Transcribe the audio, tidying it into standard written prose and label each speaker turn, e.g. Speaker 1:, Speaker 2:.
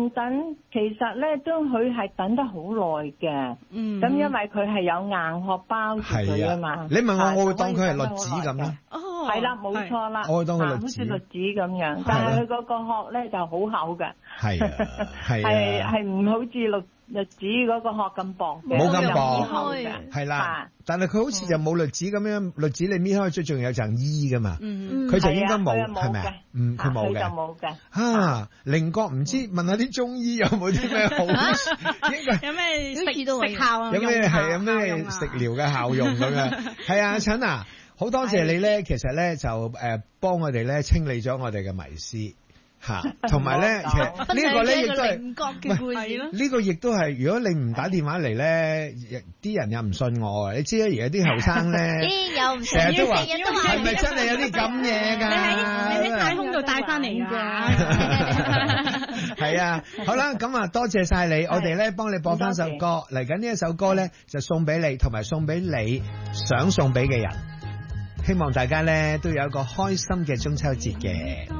Speaker 1: 等，其實咧都佢係等得好耐嘅。咁因為佢係有硬殼包住佢啊嘛。
Speaker 2: 你問我會當佢係栗子咁咯。
Speaker 1: 哦，係啦，冇錯啦。
Speaker 2: 我會當佢
Speaker 1: 好似栗子咁樣，但係佢嗰個殼咧就好厚嘅。
Speaker 2: 係啊，
Speaker 1: 係唔好似栗子嗰個殼咁薄嘅，
Speaker 2: 冇咁
Speaker 1: 薄嘅，
Speaker 2: 係啦。但係佢好似就冇栗子咁樣，栗子你搣開最仲有層衣噶嘛，佢就應該冇，係咪啊？佢冇嘅。嚇，靈覺唔知問下啲中醫有冇啲咩好？應該
Speaker 3: 有咩食效啊？
Speaker 2: 有咩食療嘅效用咁樣？係啊，陳啊，好多謝你咧，其實咧就幫我哋咧清理咗我哋嘅迷思。吓，同埋咧，其實呢個咧亦都係呢個亦都係，如果你唔打電話嚟咧，啲人又唔信我啊！你知啦，而家啲後生咧，成日都話係咪真係有啲咁嘢㗎？
Speaker 3: 你喺太空度帶翻嚟㗎？
Speaker 2: 係啊，好啦，咁啊，多謝晒你，我哋咧幫你播翻首歌，嚟緊呢一首歌咧就送俾你，同埋送俾你想送俾嘅人，希望大家咧都有一個開心嘅中秋節嘅。